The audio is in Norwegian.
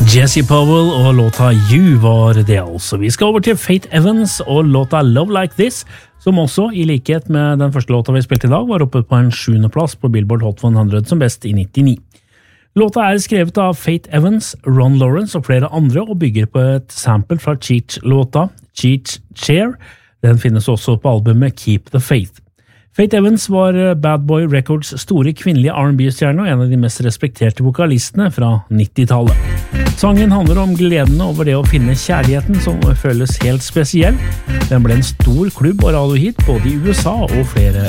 Jesse Powell og låta You var det altså. Vi skal over til Faith Evans og låta Love Like This, som også, i likhet med den første låta vi spilte i dag, var oppe på en 7. plass på Billboard Hot 100 som best i 99. Låta er skrevet av Faith Evans, Ron Lawrence og flere andre, og bygger på et sample fra Cheech-låta Cheech Chair. Den finnes også på albumet Keep the Faith. Faith Evans var Bad Boy Records store kvinnelige R&B-stjerne og en av de mest respekterte vokalistene fra 90-tallet. Sangen handler om gleden over det å finne kjærligheten som føles helt spesiell. Den ble en stor klubb- og radiohit både i USA og flere